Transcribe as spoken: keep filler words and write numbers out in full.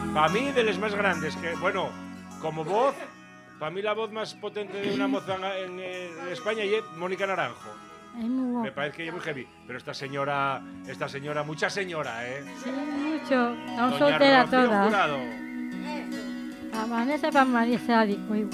Para mí, de las más grandes, que, bueno, como voz, para mí la voz más potente de una moza en, en, en España es Mónica Naranjo. Es muy guapa. Me parece que ella es muy heavy. Pero esta señora, esta señora, mucha señora, ¿eh? Sí, mucho. Son Doña solteras Rocío todas. Jurado. A Vanessa para María Sádico igual.